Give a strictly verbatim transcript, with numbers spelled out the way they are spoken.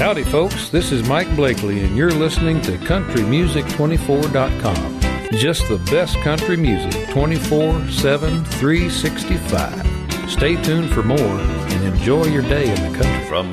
Howdy, folks. This is Mike Blakely, and you're listening to country music twenty-four dot com. Just the best country music, twenty-four seven, three sixty-five. Stay tuned for more and enjoy your day in the country. From